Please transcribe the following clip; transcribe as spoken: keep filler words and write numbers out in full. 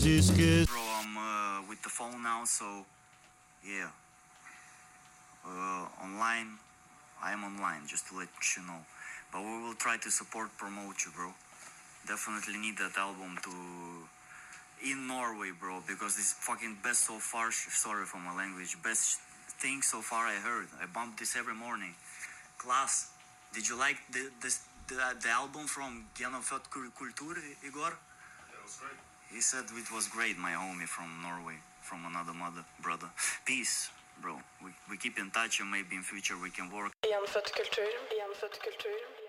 Bro, I'm uh, with the phone now, so yeah. Uh, online, I am online, just to let you know. But we will try to support, promote you, bro. Definitely need that album to in Norway, bro, because this is fucking best so far. Sorry for my language. Best thing so far I heard. I bumped this every morning. Class. Did you like the this, the, the album from Genofødt Kultur, Igor? It was great. He said it was great, my homie from Norway, from another mother, brother. Peace, bro. We, we keep in touch and maybe in future we can work. Genofødt Kultur, Genofødt Kultur.